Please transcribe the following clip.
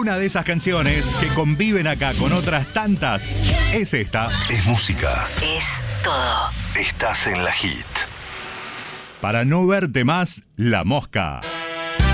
Una de esas canciones que conviven acá con otras tantas es esta. Es música. Es todo. Estás en la hit. Para no verte más, La Mosca.